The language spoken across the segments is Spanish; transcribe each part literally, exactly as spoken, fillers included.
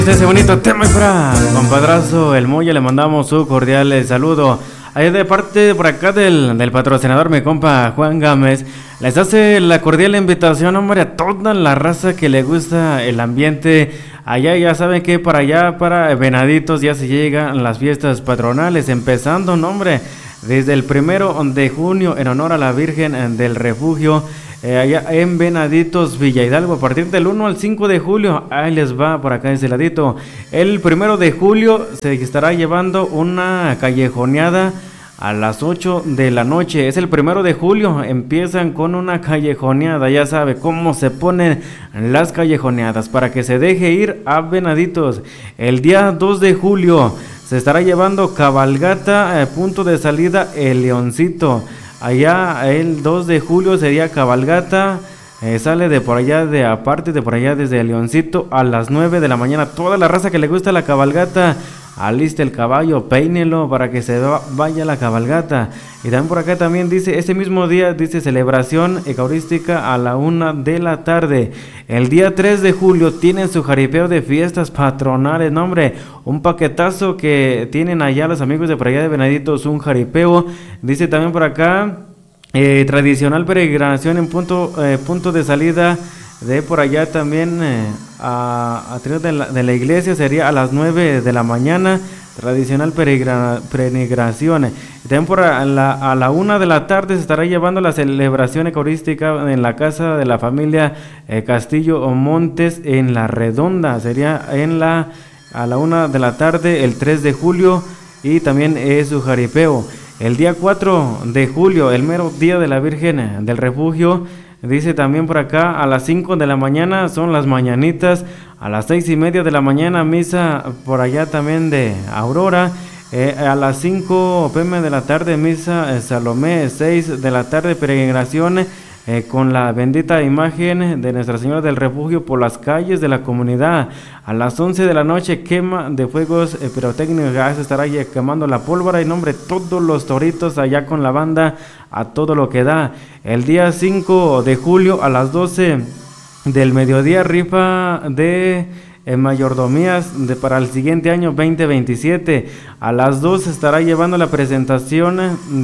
Ese bonito tema y para compadrazo El Moya le mandamos su cordial saludo. Ahí de parte por acá del, del patrocinador, mi compa Juan Gámez, les hace la cordial invitación, hombre, a toda la raza que le gusta el ambiente. Allá ya saben que para allá, para Venaditos, ya se llegan las fiestas patronales, empezando, no, hombre, desde el primero de junio en honor a la Virgen del Refugio. Eh, allá en Venaditos, Villa Hidalgo, a partir del uno al cinco de julio, ahí les va por acá ese ladito. El primero de julio se estará llevando una callejoneada a las ocho de la noche. Es el primero de julio, empiezan con una callejoneada, ya sabe cómo se ponen las callejoneadas para que se deje ir a Venaditos. El día dos de julio se estará llevando cabalgata, eh, punto de salida El Leoncito. Allá el dos de julio sería cabalgata, eh, sale de por allá, de aparte de por allá desde el Leoncito a las nueve de la mañana. Toda la raza que le gusta la cabalgata, aliste el caballo, peínelo para que se va, vaya la cabalgata. Y también por acá también dice, ese mismo día dice celebración eucarística a la una de la tarde. El día tres de julio tienen su jaripeo de fiestas patronales, no, hombre, un paquetazo que tienen allá los amigos de por allá de Venaditos, un jaripeo. Dice también por acá, eh, tradicional peregrinación en punto, eh, punto de salida de por allá también eh, a, a de, la, de la iglesia sería a las nueve de la mañana, tradicional peregrina, peregrinación. Y también por a la, a la una de la tarde se estará llevando la celebración eucarística en la casa de la familia eh, Castillo o Montes en La Redonda, sería en la a la una de la tarde el tres de julio, y también es su jaripeo. El día cuatro de julio, el mero día de la Virgen del Refugio, dice también por acá, a las cinco de la mañana son las mañanitas, a las seis y media de la mañana misa por allá también de Aurora, eh, a las cinco p m de la tarde misa eh, Salomé, seis de la tarde peregrinación eh, con la bendita imagen de Nuestra Señora del Refugio por las calles de la comunidad. A las once de la noche quema de fuegos eh, pirotécnicos, ya se estará ya quemando la pólvora y nombre todos los toritos allá con la banda a todo lo que da. El día cinco de julio a las doce del mediodía rifa de eh, mayordomías de, para el siguiente año veinte veintisiete. A las dos estará llevando la presentación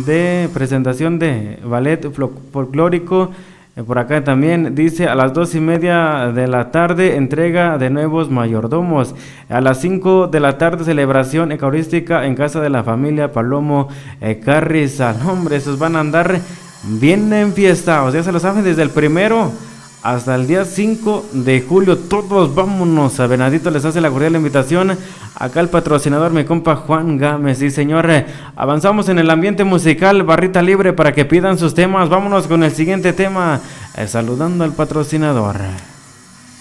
de presentación de ballet folclórico. Eh, por acá también dice a las dos y media de la tarde entrega de nuevos mayordomos. A las cinco de la tarde celebración eucarística en casa de la familia Palomo eh, Carrizal. Hombre, esos van a andar bien enfiestados, ya se lo saben, desde el primero hasta el día cinco de julio. Todos vámonos a Venadito, les hace la cordial invitación. Acá el patrocinador, mi compa Juan Gámez. Sí, señor, avanzamos en el ambiente musical, barrita libre para que pidan sus temas. Vámonos con el siguiente tema, eh, saludando al patrocinador.